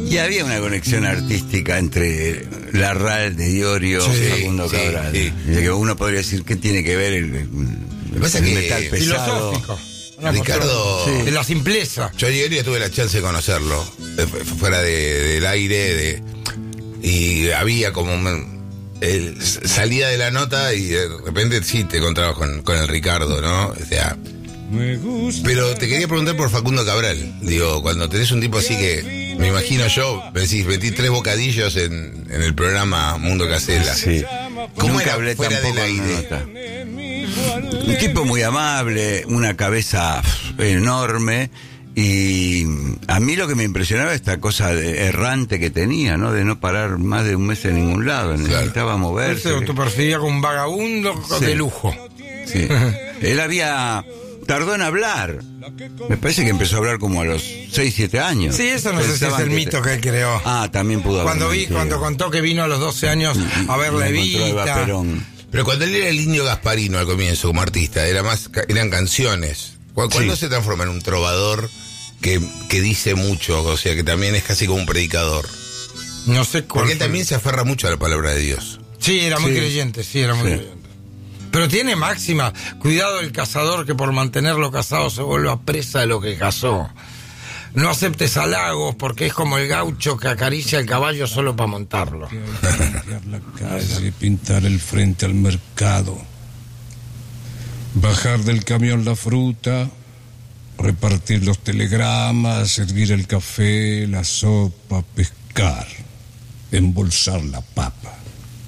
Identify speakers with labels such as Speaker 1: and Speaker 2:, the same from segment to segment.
Speaker 1: Y había una conexión artística entre Larral de Iorio y Facundo Cabral.
Speaker 2: Sí.
Speaker 1: De que uno podría decir, ¿qué tiene que ver el metal pesado?
Speaker 3: Filosófico.
Speaker 2: Ricardo,
Speaker 3: de la simpleza.
Speaker 2: yo a Iorio tuve la chance de conocerlo, fuera del aire, y había como salía de la nota y de repente sí te encontrabas con el Ricardo, ¿no? O sea, pero te quería preguntar por Facundo Cabral. Digo, cuando tenés un tipo así que, me imagino yo, me decís, metí 3 bocadillos en el programa Mundo Casella.
Speaker 1: Sí.
Speaker 2: ¿Cómo
Speaker 1: Nunca
Speaker 2: era
Speaker 1: hablé
Speaker 2: fuera
Speaker 1: tampoco
Speaker 2: del
Speaker 1: en una
Speaker 2: aire?
Speaker 1: nota. Un tipo muy amable, una cabeza enorme, y a mí lo que me impresionaba esta cosa errante que tenía, ¿no? De no parar más de un mes en ningún lado, necesitaba moverse.
Speaker 3: Se autopercibía como un vagabundo de lujo.
Speaker 1: Sí. Él tardó en hablar. Me parece que empezó a hablar como a los 6, 7 años.
Speaker 3: Sí, eso no sé si es el mito que él creó.
Speaker 1: También pudo haber.
Speaker 3: Cuando contó que vino a los 12 años a ver la Evita.
Speaker 2: Pero cuando él era el Indio Gasparino al comienzo como artista, eran canciones. ¿Cuándo se transforma en un trovador que dice mucho? O sea, que también es casi como un predicador.
Speaker 3: No sé cuál.
Speaker 2: Porque él también se aferra mucho a la palabra de Dios.
Speaker 3: Sí, era muy creyente, creyente. Pero tiene máxima. Cuidado el cazador que por mantenerlo casado se vuelva presa de lo que cazó. No aceptes halagos porque es como el gaucho que acaricia el caballo solo para montarlo.
Speaker 4: Limpiar la calle, pintar el frente al mercado, bajar del camión la fruta, repartir los telegramas, servir el café, la sopa, pescar, embolsar la papa,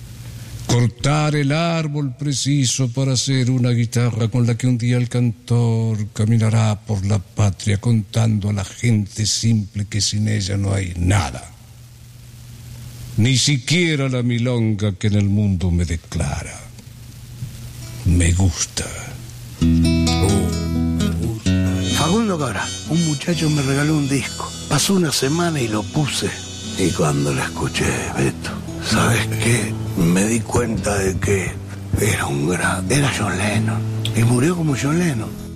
Speaker 4: cortar el árbol preciso para hacer una guitarra con la que un día el cantor caminará por la patria contando a la gente simple que sin ella no hay nada, ni siquiera la milonga que en el mundo me declara. Me gusta.
Speaker 5: Facundo Cabral, un muchacho me regaló un disco. Pasó una semana y lo puse. Y cuando la escuché, Beto, ¿sabes qué? Me di cuenta de que era John Lennon. Y murió como John Lennon.